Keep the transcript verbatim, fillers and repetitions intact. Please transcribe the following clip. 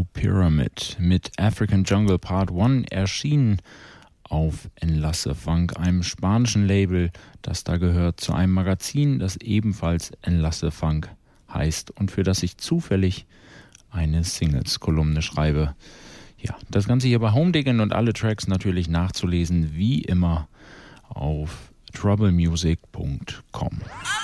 Blue Pyramid mit African Jungle Part eins erschienen auf Enlace Funk, einem spanischen Label, das da gehört zu einem Magazin, das ebenfalls Enlace Funk heißt und für das ich zufällig eine Singles-Kolumne schreibe. Ja, das Ganze hier bei Homediggin und alle Tracks natürlich nachzulesen, wie immer auf trouble music punkt com.